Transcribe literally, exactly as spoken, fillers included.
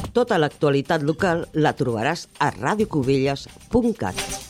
Tota l'actualitat local la trobaràs a radiocubelles punt cat.